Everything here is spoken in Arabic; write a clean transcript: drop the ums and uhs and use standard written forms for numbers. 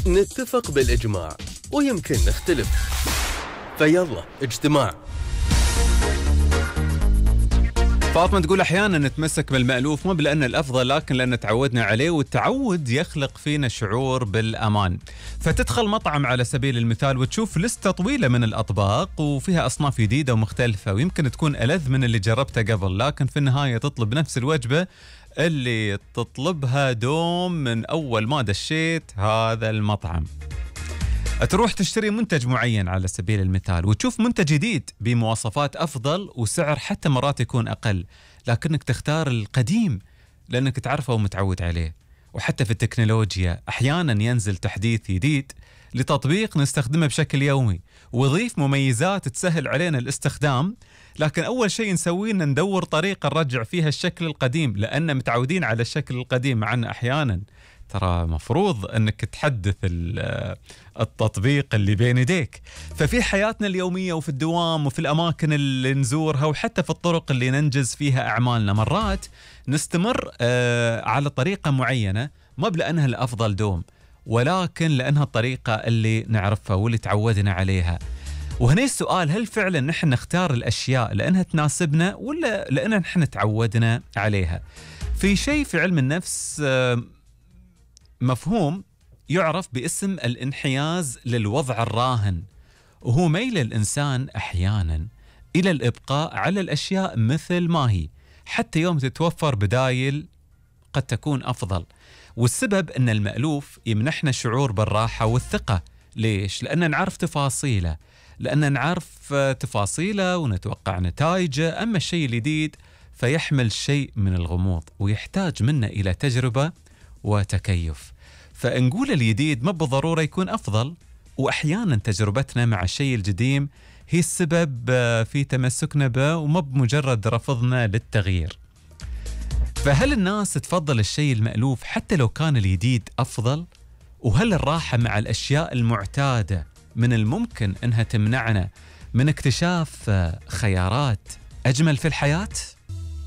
نتفق بالإجماع ويمكن نختلف، فيلا اجتماع. فاطمة تقول أحيانا نتمسك بالمألوف مو لأن الأفضل لكن لأن تعودنا عليه، والتعود يخلق فينا شعور بالأمان. فتدخل مطعم على سبيل المثال وتشوف لستة طويلة من الأطباق وفيها أصناف جديدة ومختلفة ويمكن تكون ألذ من اللي جربتها قبل، لكن في النهاية تطلب نفس الوجبة اللي تطلبها دوم من أول ما دشيت هذا المطعم. تروح تشتري منتج معين على سبيل المثال وتشوف منتج جديد بمواصفات أفضل وسعر حتى مرات يكون أقل، لكنك تختار القديم لأنك تعرفه ومتعود عليه. وحتى في التكنولوجيا أحيانا ينزل تحديث جديد لتطبيق نستخدمه بشكل يومي ويضيف مميزات تسهل علينا الاستخدام، لكن أول شيء نسويه إن ندور طريقة نرجع فيها الشكل القديم لأن متعودين على الشكل القديم، مع أن أحيانا ترى مفروض أنك تحدث التطبيق اللي بين يديك. ففي حياتنا اليومية وفي الدوام وفي الأماكن اللي نزورها وحتى في الطرق اللي ننجز فيها أعمالنا مرات نستمر على طريقة معينة ما بلأنها الأفضل دوم، ولكن لأنها الطريقة اللي نعرفها واللي تعودنا عليها. وهنا السؤال، هل فعلا نحن نختار الأشياء لأنها تناسبنا ولا لأننا نحن تعودنا عليها؟ في شيء في علم النفس مفهوم يعرف باسم الانحياز للوضع الراهن، وهو ميل الإنسان أحيانا إلى الإبقاء على الأشياء مثل ما هي حتى يوم تتوفر بدايل قد تكون أفضل. والسبب أن المألوف يمنحنا شعور بالراحة والثقة. ليش؟ لأن نعرف تفاصيله، لأن نعرف تفاصيله ونتوقع نتائجه. أما الشيء الجديد فيحمل شيء من الغموض ويحتاج منا إلى تجربة وتكيف. فنقول الجديد ما بالضرورة يكون أفضل، وأحيانا تجربتنا مع الشيء الجديد هي السبب في تمسكنا به وما بمجرد رفضنا للتغيير. فهل الناس تفضل الشيء المألوف حتى لو كان الجديد أفضل؟ وهل الراحة مع الأشياء المعتادة من الممكن أنها تمنعنا من اكتشاف خيارات أجمل في الحياة؟